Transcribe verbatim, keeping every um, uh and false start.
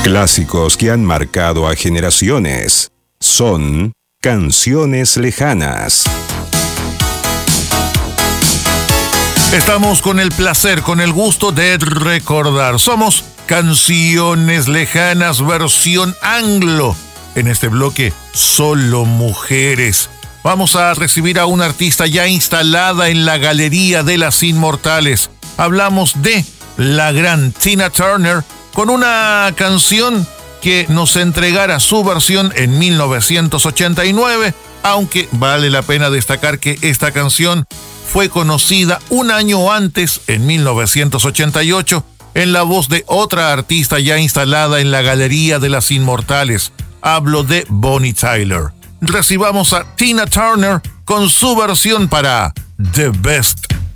Clásicos que han marcado a generaciones. Son canciones lejanas. Estamos con el placer, con el gusto de recordar. Somos Canciones Lejanas versión anglo. En este bloque, solo mujeres. Vamos a recibir a una artista ya instalada en la Galería de las Inmortales. Hablamos de la gran Tina Turner con una canción que nos entregara su versión en mil novecientos ochenta y nueve, aunque vale la pena destacar que esta canción fue conocida un año antes, en mil novecientos ochenta y ocho, en la voz de otra artista ya instalada en la Galería de las Inmortales. Hablo de Bonnie Tyler. Recibamos a Tina Turner con su versión para The Best